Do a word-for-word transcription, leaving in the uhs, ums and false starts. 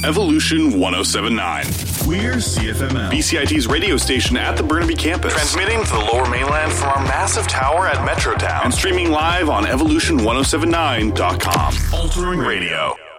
Evolution ten seventy-nine. We're C F M L, B C I T's radio station at the Burnaby campus. Transmitting to the Lower Mainland from our massive tower at Metrotown. And streaming live on evolution ten seventy-nine dot com. altering Radio.